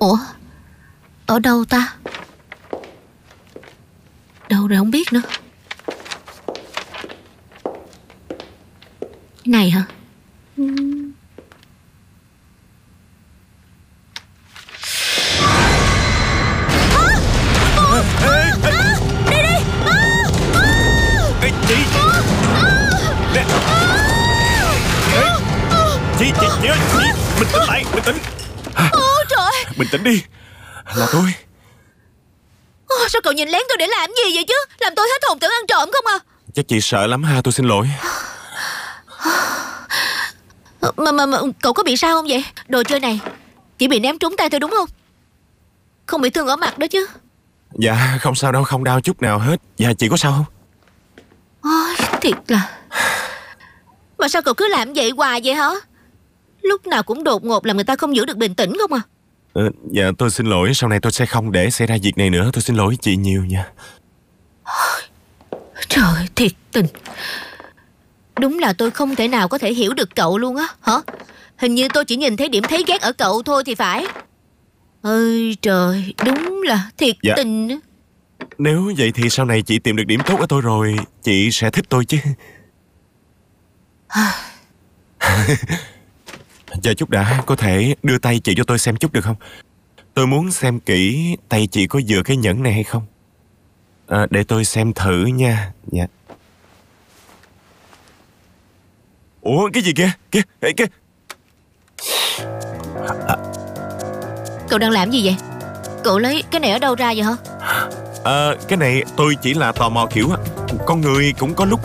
Ủa, ở đâu ta? Đâu rồi không biết nữa. Cái này hả? Ê, chị nè. Ê, chị bình tĩnh lại, bình tĩnh. Ôi trời, Bình tĩnh đi. Là tôi. sao cậu nhìn lén tôi để làm gì vậy chứ? Làm tôi hết hồn tưởng ăn trộm không à? Chắc chị sợ lắm ha, tôi xin lỗi. Mà cậu có bị sao không vậy? Đồ chơi này chỉ bị ném trúng tay tôi đúng không? Không bị thương ở mặt đó chứ? Dạ không sao đâu, không đau chút nào hết. Dạ chị có sao không? Ôi, thiệt là. Mà sao cậu cứ làm vậy hoài vậy hả? Lúc nào cũng đột ngột làm người ta không giữ được bình tĩnh không à? Dạ tôi xin lỗi, sau này tôi sẽ không để xảy ra việc này nữa. Tôi xin lỗi chị nhiều nha. Trời, thiệt tình. Đúng là tôi không thể nào có thể hiểu được cậu luôn á. Hả? Hình như tôi chỉ nhìn thấy điểm thấy ghét ở cậu thôi thì phải. Ơi trời, đúng là thiệt Dạ. tình á. Nếu vậy thì sau này chị tìm được điểm tốt ở tôi rồi, chị sẽ thích tôi chứ. Chờ chút đã, có thể đưa tay chị cho tôi xem chút được không? Tôi muốn xem kỹ tay chị có vừa cái nhẫn này hay không. Để tôi xem thử nha. Dạ. Ủa cái gì kia? Kia, kia. Cậu đang làm gì vậy? Cậu lấy cái này ở đâu ra vậy hả? Cái này tôi chỉ là tò mò kiểu con người cũng có lúc